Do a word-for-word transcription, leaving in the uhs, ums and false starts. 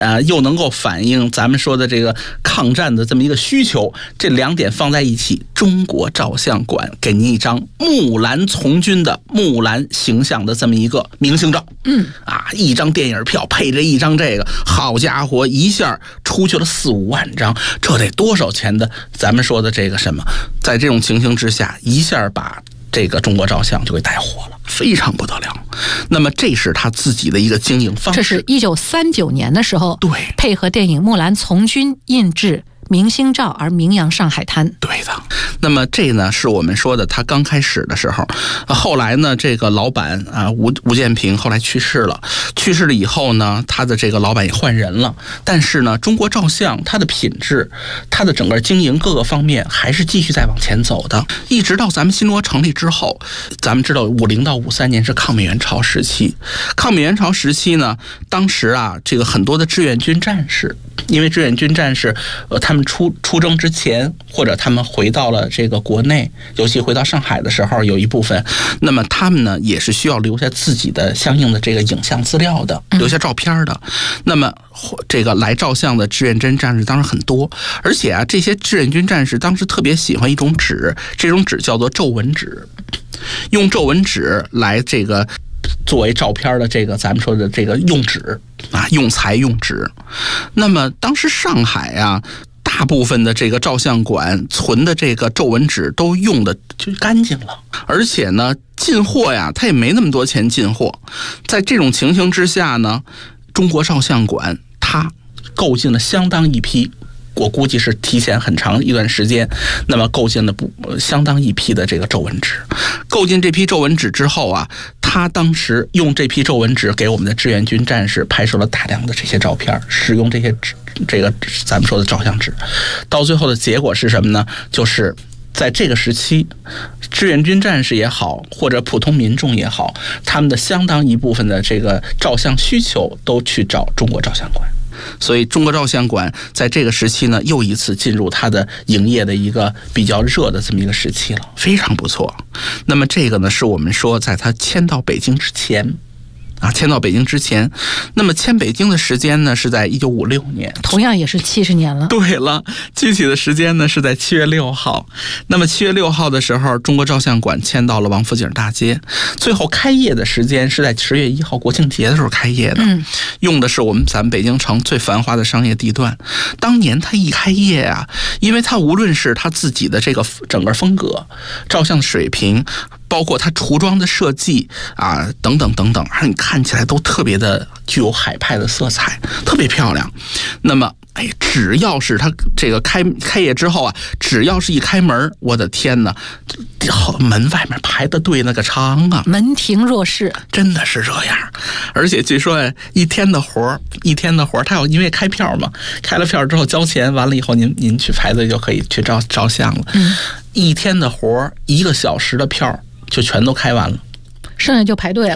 呃，又能够反映咱们说的这个抗战的这么一个需求，这两点放在一起，中国照相馆给您一张木兰从军的木兰形象的这么一个明星照。 嗯啊，一张电影票配着一张这个，好家伙，一下出去了四五万张，这得多少钱的？咱们说的这个什么，在这种情形之下，一下把这个中国照相就给带火了，非常不得了。那么这是他自己的一个经营方式。 这是一九三九年的时候， 对， 配合电影《木兰从军》印制明星照而名扬上海滩。 对的。那么这呢是我们说的他刚开始的时候，后来呢这个老板啊吴吴建平后来去世了，去世了以后呢，他的这个老板也换人了，但是呢中国照相它的品质，它的整个经营各个方面还是继续在往前走的，一直到咱们新中国成立之后。咱们知道五零到五三年是抗美援朝时期，抗美援朝时期呢，当时啊这个很多的志愿军战士，因为志愿军战士呃他们出出征之前，或者他们回到了这个国内，尤其回到上海的时候，有一部分，那么他们呢也是需要留下自己的相应的这个影像资料的，留下照片的。那么这个来照相的志愿军战士当时很多，而且啊这些志愿军战士当时特别喜欢一种纸，这种纸叫做皱纹纸，用皱纹纸来这个作为照片的这个咱们说的这个用纸啊，用材用纸。那么当时上海啊，大部分的这个照相馆存的这个皱纹纸都用的就干净了，而且呢进货呀，它也没那么多钱进货。在这种情形之下呢，中国照相馆它购进了相当一批，我估计是提前很长一段时间，那么购进了不相当一批的这个皱纹纸。购进这批皱纹纸之后啊，他当时用这批皱纹纸给我们的志愿军战士拍摄了大量的这些照片，使用这些纸，这个咱们说的照相纸。到最后的结果是什么呢？就是在这个时期，志愿军战士也好，或者普通民众也好，他们的相当一部分的这个照相需求都去找中国照相馆。所以中国照相馆在这个时期呢，又一次进入它的营业的一个比较热的这么一个时期了，非常不错。那么这个呢，是我们说在他迁到北京之前啊，迁到北京之前，那么迁北京的时间呢是在一九五六年， 同样也是七十年了。 对了，具体的时间呢是在七月六号。那么七月六号的时候，中国照相馆迁到了王府井大街。最后开业的时间是在十月一号国庆节的时候开业的， 嗯， 用的是我们咱们北京城最繁华的商业地段。当年他一开业啊，因为他无论是他自己的这个整个风格、照相水平，包括它橱窗的设计啊，等等等等，让你看起来都特别的具有海派的色彩，特别漂亮。那么，哎，只要是它这个开开业之后啊，只要是一开门，我的天哪，门外面排的队那个长啊， 门庭若市， 真的是这样。而且据说一天的活一天的活他要因为开票嘛，开了票之后交钱，完了以后您您去排队就可以去照照相了。 嗯， 一天的活一个小时的票就全都开完了， 剩下就排队了。